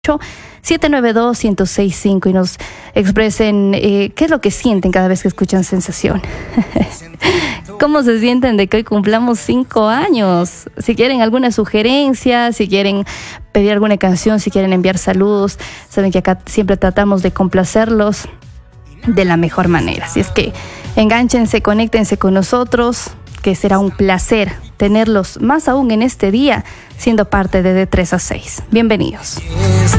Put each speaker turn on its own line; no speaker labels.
792-1065 y nos expresen qué es lo que sienten cada vez que escuchan Sensación. ¿Cómo se sienten de que hoy cumplamos 5 años? Si quieren alguna sugerencia, si quieren pedir alguna canción, si quieren enviar saludos, saben que acá siempre tratamos de complacerlos de la mejor manera. Así es que enganchense, conéctense con nosotros, que será un placer tenerlos más aún en este día, siendo parte de 3 a 6. Bienvenidos.